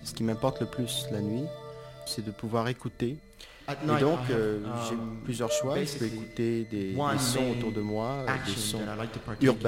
Ce qui m'importe le plus la nuit, c'est de pouvoir écouter. Et donc, j'ai plusieurs choix. Je peux écouter des sons autour de moi, des sons urbains.